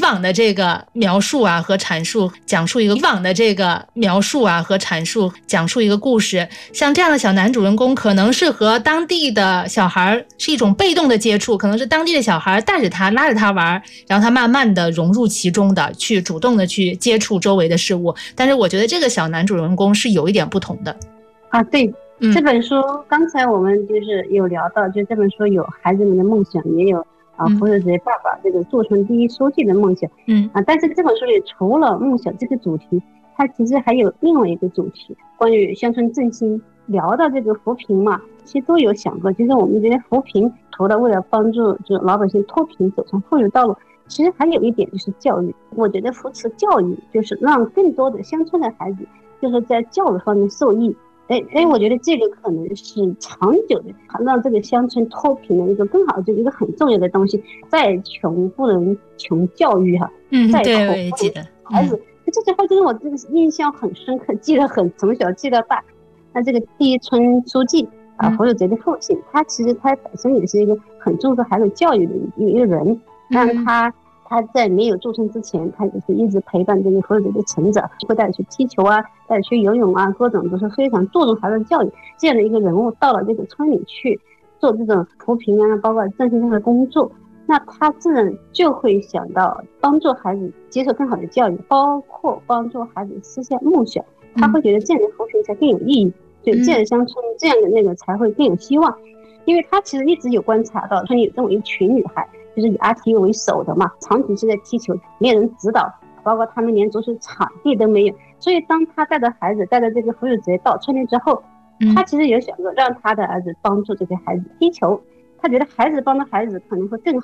往的这个描述啊和阐述，讲述一个故事。像这样的小男主人公可能是和当地的小孩是一种被动的接触，可能是当地的小孩带着他拉着他玩，然后他慢慢的融入其中的，去主动的去接触周围的事物。但是我觉得这个小男主人公是有一点不同的啊。对，这本书刚才我们就是有聊到，就这本书有孩子们的梦想，也有福有贼爸爸这个做成第一书记的梦想。但是这本书里除了梦想这个主题，它其实还有另外一个主题，关于乡村振兴。聊到这个扶贫嘛，其实都有想过，就是我们觉得扶贫除了为了帮助就老百姓脱贫走上富裕道路，其实还有一点就是教育。我觉得扶持教育就是让更多的乡村的孩子就是在教育方面受益。我觉得这个可能是长久的让这个乡村脱贫的一个更好，就是一个很重要的东西。再穷不能穷教育哈，再苦不能穷孩子。这句话就是我这个印象很深刻，从小记到大。那这个第一村书记福有贼的父亲，他其实他本身也是一个很重视孩子教育的一个人。但他在没有做成之前，他也是一直陪伴这个福有贼的成长，会带他去踢球啊，带他去游泳啊，各种都是非常注重孩子教育。这样的一个人物到了这个村里去做这种扶贫啊，包括振兴上的工作，那他自然就会想到帮助孩子接受更好的教育，包括帮助孩子实现梦想。他会觉得这样的扶贫才更有意义，对这样的乡村这样的那个才会更有希望。因为他其实一直有观察到村里有这么一群女孩，就是以阿提为首的嘛，长期是在踢球，没有人指导，包括他们连足球场地都没有。所以当他带着孩子带着这个福有贼到村里之后，他其实有想过让他的儿子帮助这些孩子踢球，他觉得孩子帮助孩子可能会更好。